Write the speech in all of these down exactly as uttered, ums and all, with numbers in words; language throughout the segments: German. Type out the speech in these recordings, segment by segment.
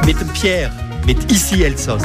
mit dem Pierre, mit Ici Elsass.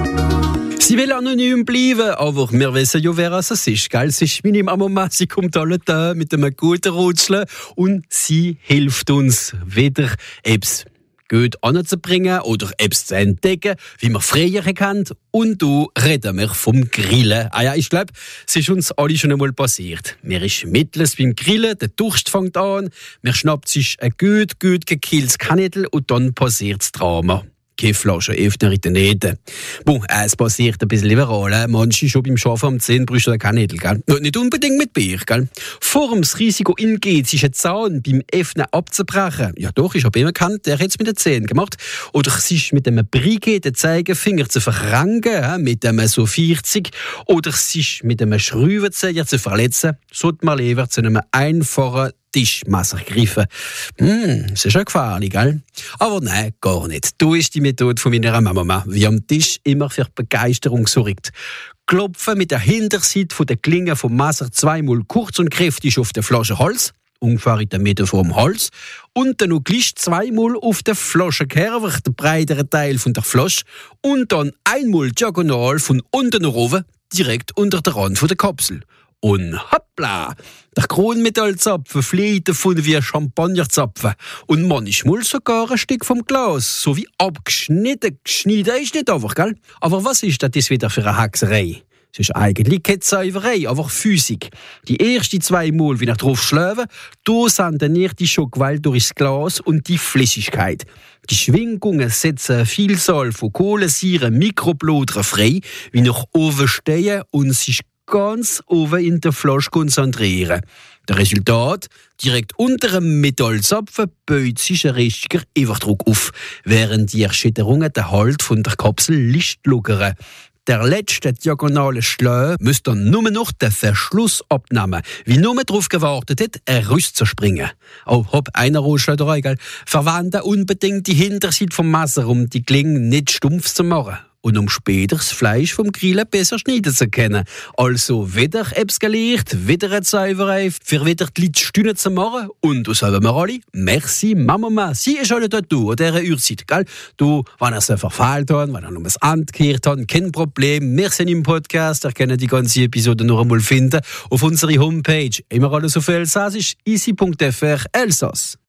Sie will anonym bleiben, aber wir wissen ja, wer es ist, gell? Es ist meine Mama, sie kommt alle da mit einem guten Rutscheln und sie hilft uns wieder, etwas gut anzubringen oder etwas zu entdecken, wie wir früher kennt. Und da reden wir vom Grillen. Ah ja, ich glaube, es ist uns alle schon einmal passiert. Mir ist mittels beim Grillen, der Durst fängt an, mir schnappt sich ein gut, gut gekilltes Kanädel und dann passiert das Drama. Keine Flasche öffnen in den Nähten. Bon, es passiert ein bisschen liberal. Manche schon beim Schaffen am zehn brüsten der Kanädel, gell? Nicht unbedingt mit Bier, gell? Vor dem Risiko ingeht, sich ein Zahn beim Öffnen abzubrechen. Ja doch, ich habe immer gekannt, der hat es mit den Zähnen gemacht. Oder sich mit einem Briquet den Zeigefinger zu verrangen, mit einem so vierzig. Oder sich mit einem Schraubenzieher zu verletzen. Sollte man lieber zu einem einfachen Tischmesser greifen. Hm, das ist ja gefährlich, gell? Aber nein, gar nicht. Du ist die Methode von meiner Mama, wie am Tisch immer für Begeisterung sorgt. Klopfen mit der Hinterseite von der Klinge vom Messer zweimal kurz und kräftig auf der Flasche Hals, ungefähr in der Mitte vom Hals, und dann noch gleich zweimal auf der Flaschenkerber, der breitere Teil von der Flasche, und dann einmal diagonal von unten nach oben, direkt unter der Rand von der Kapsel. Und hoppla! Der Kronmetallzapfen fliegt davon wie ein Champagnerzapfen. Und manchmal sogar ein Stück vom Glas. So wie abgeschnitten. Geschnitten ist nicht einfach, gell? Aber was ist das wieder für eine Hexerei? Es ist eigentlich keine Zauberei, aber Physik. Die ersten zwei Mal, wie ich drauf schlafe, da sandeniert die Schockwelle durchs Glas und die Flüssigkeit. Die Schwingungen setzen eine Vielzahl von Kohlensäuren, Mikroblutern frei, wie nach oben stehen und sich ganz oben in der Flasche konzentrieren. Der Resultat: direkt unter dem Metallzapfen baut sich ein richtiger Überdruck auf, während die Erschütterungen den Halt von der Kapsel leicht lockern. Der letzte diagonale Schlag muss dann nur noch den Verschluss abnehmen, wie nur darauf gewartet hat, ein Rüst zu springen. Oh, hopp, einer Rohschlag dabei, gell? Verwende unbedingt die Hinterseite vom Messer, um die Klinge nicht stumpf zu machen. Und um später das Fleisch vom Grillen besser schneiden zu können. Also wieder etwas gelernt, wieder eine Zauberei, für wieder die Leute Stunden zu machen. Und das haben wir alle. Merci, Mama. Sie ist alle dort an dieser Uhrzeit, gell? Du, wenn er es verfehlt hat, wenn er noch was angekehrt hat, kein Problem. Wir sind im Podcast, ihr könnt die ganze Episode noch einmal finden auf unserer Homepage. Immer alles auf Elsassisch, easy punkt f r Elsass.